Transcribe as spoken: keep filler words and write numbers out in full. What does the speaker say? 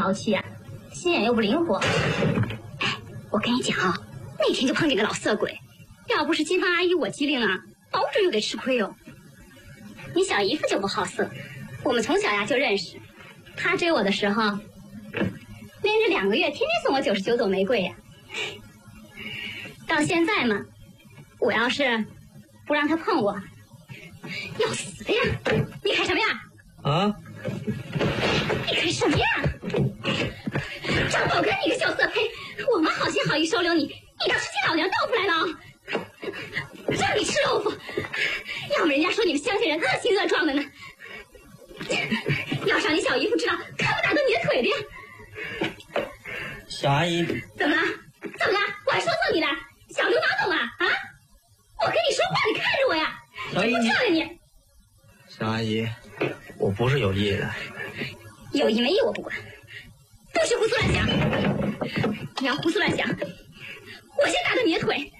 淘气啊，心眼又不灵活。 哎，我跟你讲啊，那天就碰见个老色鬼，要不是金芳阿姨我机灵啊，保准又得吃亏哦。你小姨夫就不好色，我们从小呀就认识。他追我的时候，连着两个月，天天送我九十九朵玫瑰呀。到现在嘛，我要是不让他碰我，要死的呀！你看什么呀？ 啊？ 你看什么呀？张宝根，你个小色胚！我们好心好意收留你，你倒吃起老娘豆腐来了啊！让你吃豆腐，要么人家说你们乡下人恶行恶状的呢。要是让你小姨夫知道，看不打断你的腿的呀！ 小阿姨， 怎么了？怎么了？我还说错你了？小流氓懂吗？啊！我跟你说话，你看着我呀！ 小姨， 不漂亮你。 小阿姨，我不是有意的。 有意没意我不管，不许胡思乱想。你要胡思乱想，我先打断你的腿。